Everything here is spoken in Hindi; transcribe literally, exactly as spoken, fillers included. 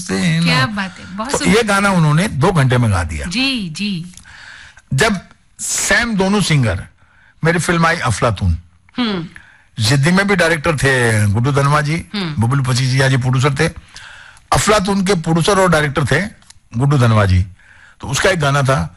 से ना। क्या बात है, बहुत तो ये गाना उन्होंने दो घंटे में गा दिया। जी जी। जब सैम दोनों सिंगर, मेरी फिल्म आई अफलातून, हम्म जिद्दी में भी डायरेक्टर थे गुड्डू धनवा जी, बबलू पचीसिया जी प्रोड्यूसर थे। अफलातून के प्रोड्यूसर और डायरेक्टर थे गुड्डू धनवा जी। तो उसका एक गाना था,